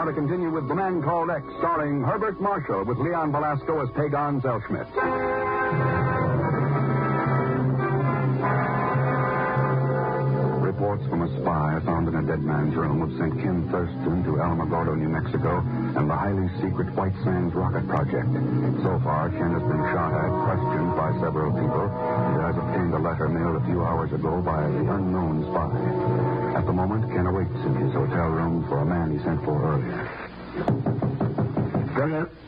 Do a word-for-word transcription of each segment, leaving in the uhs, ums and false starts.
to continue with The Man Called X, starring Herbert Marshall with Leon Velasco as Pagon Zellschmidt. Reports from a spy found in a dead man's room have sent Kim Thurston to Alamogordo, New Mexico, and the highly secret White Sands rocket project. So far, Ken has been shot at, questioned by several people, and has obtained a letter mailed a few hours ago by the unknown spy. At the moment, Ken awaits in his hotel room for a man he sent for earlier. Gun it.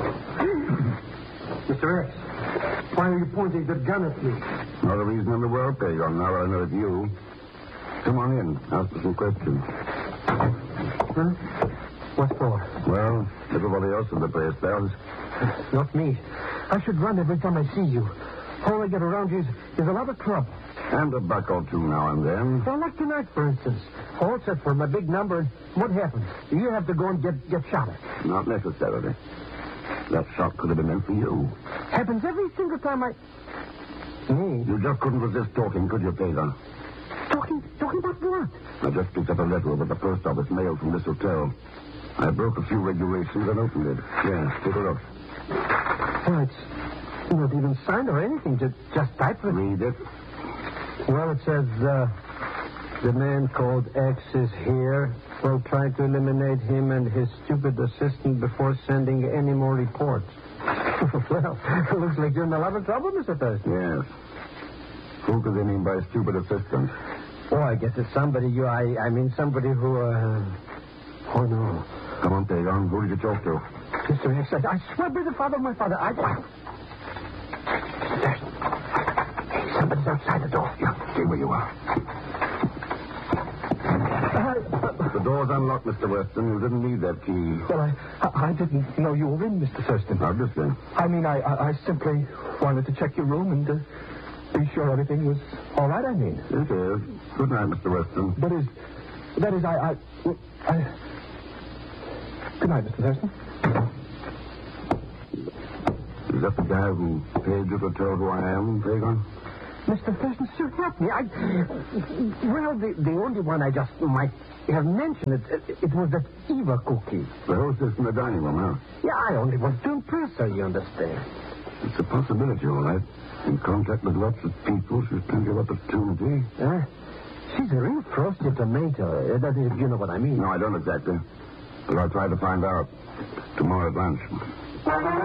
Mister X, why are you pointing the gun at me? Not a reason in the world, Pagon. Now I know it's you. Come on in. Ask me some questions. Huh? What for? Well, everybody else in the place does. Not me. I should run every time I see you. All I get around you is, is a lot of trouble. And a buck or two now and then. Well, like tonight, for instance. All set for my big number, and what happens? You have to go and get, get shot at. Not necessarily. That shot could have been meant for you. Happens every single time I... Me? You just couldn't resist talking, could you, Pagon? Talking, talking about what? I just picked up a letter over the post office mail from this hotel. I broke a few regulations and opened it. Yes, take a look. Well, it's not even signed or anything, just, just typewritten. Read it. Well, it says, uh, the man called X is here. We'll try to eliminate him and his stupid assistant before sending any more reports. Well, it looks like you're in a lot of trouble, Mister Thurston. Yes. Who could they mean by stupid assistant? Oh, I guess it's somebody you, I, I mean somebody who, uh... Oh, no. Come on, Pagon. Who did you talk to? Mister X, I, I swear by the father of my father, I... I... Thurston. Hey, somebody's outside the door. Yeah, stay where you are. The door's unlocked, Mister Weston. You didn't need that key. Well, I, I, I didn't know you were in, Mister Thurston. Obviously. I mean, I, I, I simply wanted to check your room and uh, be sure everything was all right, I mean. It is. Good night, Mister Weston. That is, that is, I, I, I... Good night, Mister Thurston. Is that the guy who paid you to tell who I am, Pagon? Mister Thurston, sir, help me. I, well, the, the only one I just might have mentioned, it, it, it was that Eva cookie. The hostess in the dining room, huh? Yeah, I only want to impress her, you understand. It's a possibility, all right. In contact with lots of people, she's plenty of opportunity. Uh, she's a real frosty tomato. Uh, that is, you know what I mean. No, I don't exactly. But I'll try to find out tomorrow at lunch.